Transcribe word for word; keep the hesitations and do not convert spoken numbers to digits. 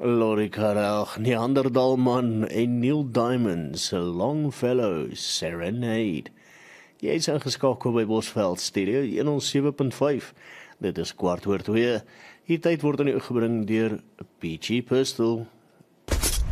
Laurie Karel, Neanderthal Man en Neil Diamond se Longfellow Serenade. Jy is ingeskakel by Bosveld Stereo honderd sewe punt vyf. Dit is kwart oor twee. Die tyd word aan u gebring deur P G Pistol.